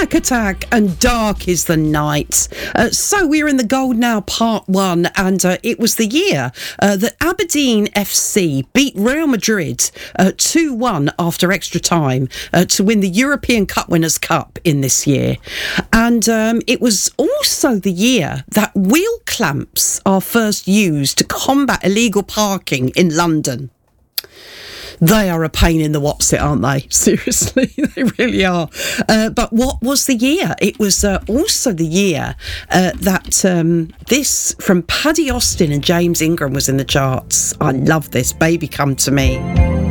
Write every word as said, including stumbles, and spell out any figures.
Attack, Attack, and Dark is the Night. Uh, so we're in the Gold Now part one, and uh, it was the year uh, that Aberdeen F C beat Real Madrid uh, two one after extra time uh, to win the European Cup Winners' Cup in this year. And um, it was also the year that wheel clamps are first used to combat illegal parking in London. They are a pain in the whatsit, aren't they? Seriously, they really are. Uh, but what was the year? It was uh, also the year uh, that um, this from Paddy Austin and James Ingram was in the charts. I love this. Baby Come to Me.